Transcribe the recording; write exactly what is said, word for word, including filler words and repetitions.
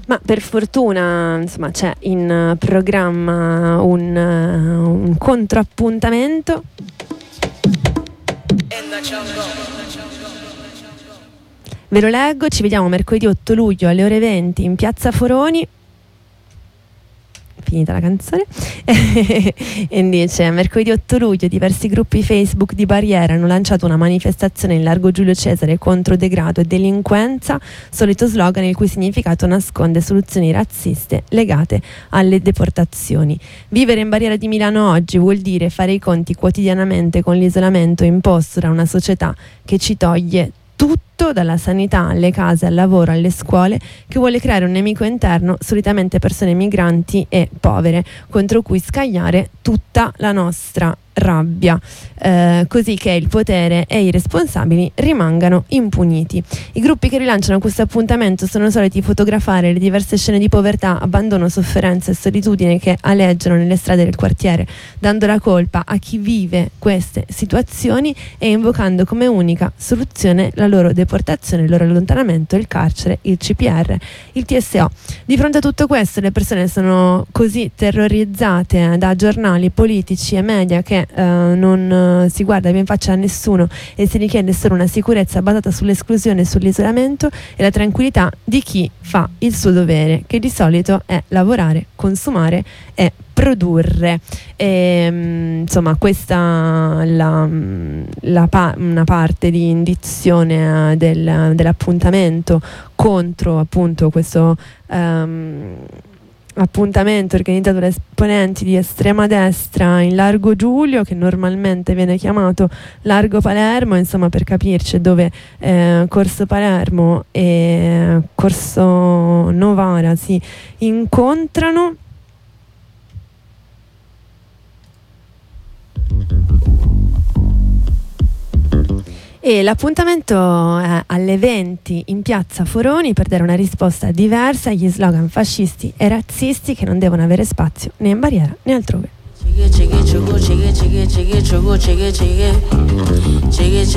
Ma per fortuna, insomma, c'è in programma un, un controappuntamento. Ve lo leggo, ci vediamo mercoledì otto luglio alle ore venti in Piazza Foroni. Finita la canzone. E invece mercoledì otto luglio diversi gruppi Facebook di Barriera hanno lanciato una manifestazione in largo Giulio Cesare contro degrado e delinquenza, solito slogan il cui significato nasconde soluzioni razziste legate alle deportazioni. Vivere in Barriera di Milano oggi vuol dire fare i conti quotidianamente con l'isolamento imposto da una società che ci toglie tutto, dalla sanità alle case, al lavoro, alle scuole, che vuole creare un nemico interno, solitamente persone migranti e povere, contro cui scagliare tutta la nostra rabbia, eh, così che il potere e i responsabili rimangano impuniti. I gruppi che rilanciano questo appuntamento sono soliti fotografare le diverse scene di povertà, abbandono, sofferenza e solitudine che aleggiano nelle strade del quartiere, dando la colpa a chi vive queste situazioni e invocando come unica soluzione la loro deportazione, il loro allontanamento, il carcere, il C P R, il T S O. Di fronte a tutto questo le persone sono così terrorizzate da giornali, politici e media che Uh, non uh, si guarda più in faccia a nessuno e si richiede solo una sicurezza basata sull'esclusione, sull'isolamento e la tranquillità di chi fa il suo dovere, che di solito è lavorare, consumare e produrre. E, um, insomma, questa la, la pa- una parte di indizione uh, del, dell'appuntamento contro appunto questo um, appuntamento organizzato da esponenti di estrema destra in largo Giulio, che normalmente viene chiamato largo Palermo, insomma, per capirci, dove eh, Corso Palermo e Corso Novara si incontrano. E l'appuntamento è alle venti in Piazza Foroni per dare una risposta diversa agli slogan fascisti e razzisti che non devono avere spazio né in Barriera né altrove.